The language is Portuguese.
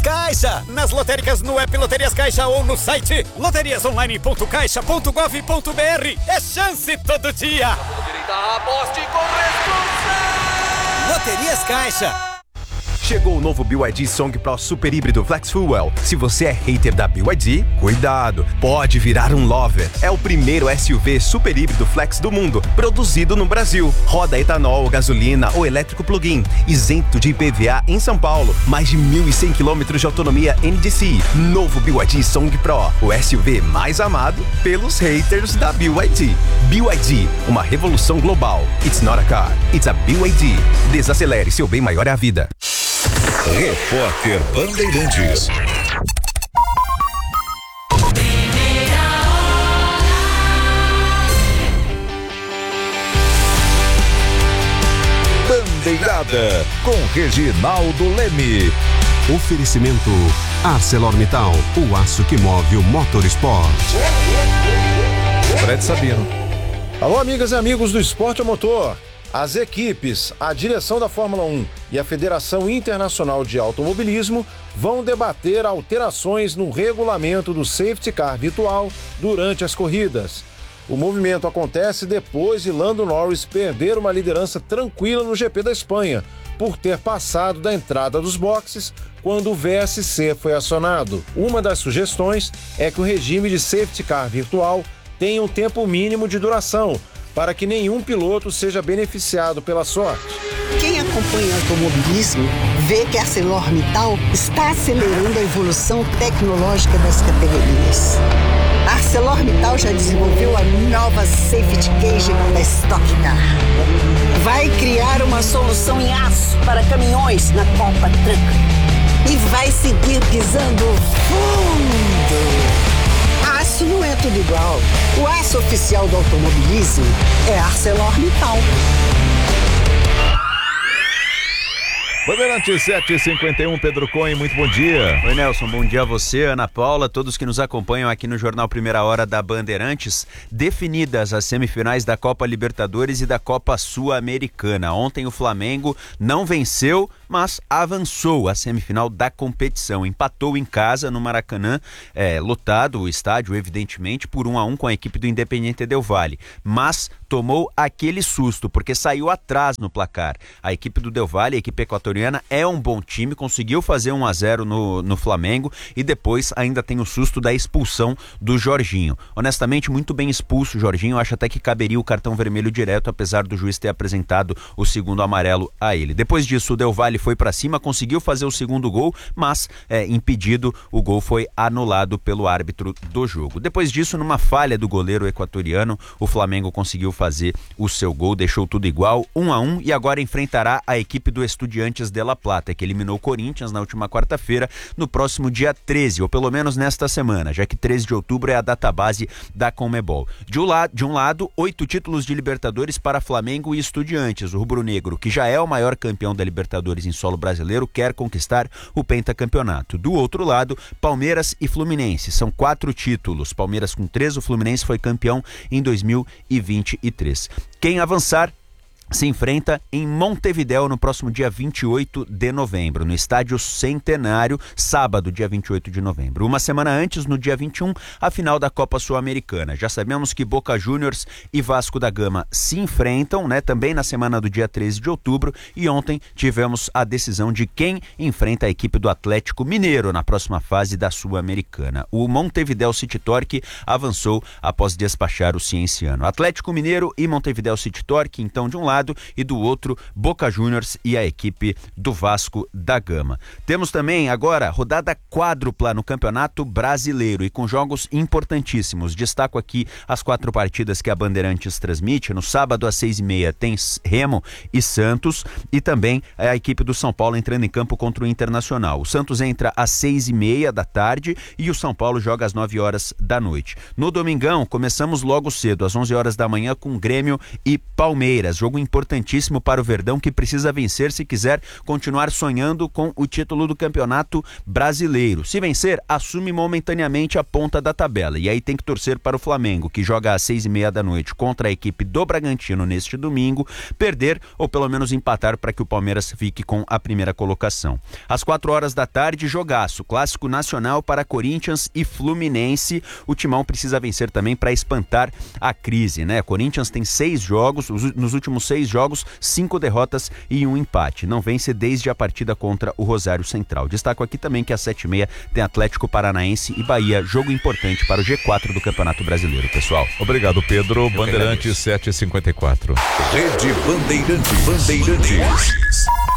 Caixa. Nas lotéricas, no app Loterias Caixa ou no site loteriasonline.caixa.gov.br. É chance todo dia. Aposte com responsabilidade. Loterias Caixa. Chegou o novo BYD Song Pro Super Híbrido Flex Fuel. Se você é hater da BYD, cuidado, pode virar um lover. É o primeiro SUV super híbrido flex do mundo, produzido no Brasil. Roda etanol, gasolina ou elétrico plug-in, isento de IPVA em São Paulo. Mais de 1.100 km de autonomia NDCi. Novo BYD Song Pro, o SUV mais amado pelos haters da BYD. BYD, uma revolução global. It's not a car, it's a BYD. Desacelere, seu bem maior é a vida. Repórter Bandeirantes. Bandeirada com Reginaldo Leme. Oferecimento ArcelorMittal, o aço que move o motorsport. Fred Sabino. Alô, amigas e amigos do Esporte a Motor. As equipes, a direção da Fórmula 1 e a Federação Internacional de Automobilismo vão debater alterações no regulamento do Safety Car virtual durante as corridas. O movimento acontece depois de Lando Norris perder uma liderança tranquila no GP da Espanha, por ter passado da entrada dos boxes quando o VSC foi acionado. Uma das sugestões é que o regime de Safety Car virtual tenha um tempo mínimo de duração, para que nenhum piloto seja beneficiado pela sorte. Quem acompanha o automobilismo vê que a ArcelorMittal está acelerando a evolução tecnológica das categorias. A ArcelorMittal já desenvolveu a nova Safety Cage da Stock Car. Vai criar uma solução em aço para caminhões na Copa Truck. E vai seguir pisando fundo. Aço não é tudo igual. O aço oficial do automobilismo é ArcelorMittal. Bandeirantes 751, Pedro Cohen, muito bom dia. Oi, Nelson, bom dia a você, Ana Paula, todos que nos acompanham aqui no Jornal Primeira Hora da Bandeirantes. Definidas as semifinais da Copa Libertadores e da Copa Sul-Americana. Ontem o Flamengo não venceu, mas avançou à semifinal da competição. Empatou em casa no Maracanã, lotado o estádio, evidentemente, por 1-1 com a equipe do Independiente Del Valle. Mas tomou aquele susto, porque saiu atrás no placar. A equipe do Del Valle, a equipe equatoriana, é um bom time, conseguiu fazer 1-0 no Flamengo e depois ainda tem o susto da expulsão do Jorginho. Honestamente, muito bem expulso o Jorginho, acho até que caberia o cartão vermelho direto, apesar do juiz ter apresentado o segundo amarelo a ele. Depois disso, o Del Valle foi para cima, conseguiu fazer o segundo gol, mas impedido, o gol foi anulado pelo árbitro do jogo. Depois disso, numa falha do goleiro equatoriano, o Flamengo conseguiu fazer o seu gol, deixou tudo igual, 1-1, e agora enfrentará a equipe do Estudiantes de La Plata, que eliminou o Corinthians na última quarta-feira, no próximo dia 13, ou pelo menos nesta semana, já que 13 de outubro é a data base da Conmebol. De um lado, 8 títulos de Libertadores para Flamengo e Estudiantes. O rubro-negro, que já é o maior campeão da Libertadores em solo brasileiro, quer conquistar o pentacampeonato. Do outro lado, Palmeiras e Fluminense. São 4 títulos. Palmeiras com 3, o Fluminense foi campeão em 2023. Quem avançar se enfrenta em Montevidéu no próximo dia 28 de novembro, no Estádio Centenário, sábado, dia 28 de novembro. Uma semana antes, no dia 21, a final da Copa Sul-Americana. Já sabemos que Boca Juniors e Vasco da Gama se enfrentam, também na semana do dia 13 de outubro, e ontem tivemos a decisão de quem enfrenta a equipe do Atlético Mineiro na próxima fase da Sul-Americana. O Montevidéu City Torque avançou após despachar o Cienciano. Atlético Mineiro e Montevidéu City Torque, então, de um lado, e do outro, Boca Juniors e a equipe do Vasco da Gama. Temos também agora rodada quádrupla no Campeonato Brasileiro e com jogos importantíssimos. Destaco aqui as 4 partidas que a Bandeirantes transmite. No sábado às 6h30 tem Remo e Santos, e também a equipe do São Paulo entrando em campo contra o Internacional. O Santos entra às 6h30 da tarde e o São Paulo joga às 9 horas da noite. No domingão, começamos logo cedo, às 11 horas da manhã, com Grêmio e Palmeiras. Jogo importantíssimo para o Verdão, que precisa vencer se quiser continuar sonhando com o título do Campeonato Brasileiro. Se vencer, assume momentaneamente a ponta da tabela. E aí tem que torcer para o Flamengo, que joga às 6h30 da noite contra a equipe do Bragantino neste domingo, perder ou pelo menos empatar para que o Palmeiras fique com a primeira colocação. Às 4h da tarde, jogaço, clássico nacional para Corinthians e Fluminense. O Timão precisa vencer também para espantar a crise, né? Corinthians tem 6 jogos, nos últimos 6 jogos, 5 derrotas e 1 empate. Não vence desde a partida contra o Rosário Central. Destaco aqui também que às 7h30 tem Atlético Paranaense e Bahia, jogo importante para o G4 do Campeonato Brasileiro, pessoal. Obrigado, Pedro. Bandeirantes 7h54. Rede Bandeirantes.